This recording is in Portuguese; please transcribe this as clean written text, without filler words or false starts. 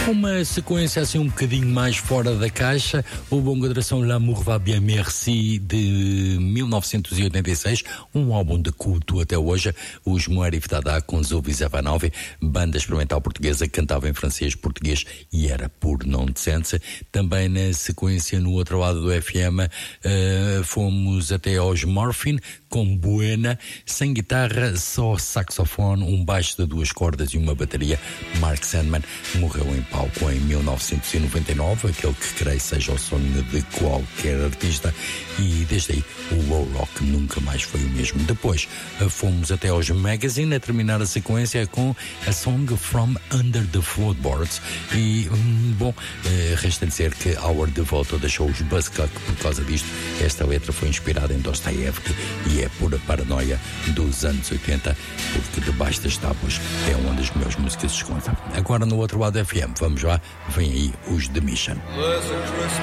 Uma sequência assim um bocadinho mais fora da caixa, o longa duração L'amour va bien merci de 1986, um álbum de culto até hoje. Os Moerif Dada com Zubi Zavanove, banda experimental portuguesa, cantava em francês, português e era puro nonsense. Também na sequência, no outro lado do FM, fomos até aos Morphine com Buena, sem guitarra, só saxofone, um baixo de 2 cordas e uma bateria. Mark Sandman morreu em palco em 1999, aquele que creio seja o sonho de qualquer artista, e desde aí o low rock nunca mais foi o mesmo. Depois fomos até aos Magazine, a terminar a sequência com a song From Under the Floorboards, e resta dizer que Howard Devoto deixou os Buzzcock por causa disto. Esta letra foi inspirada em Dostoiévski e é pura paranoia dos anos 80, porque debaixo das tábuas é onde as melhores músicas se escondem. Agora no outro lado do FM, vamos lá, vem aí os The Mission.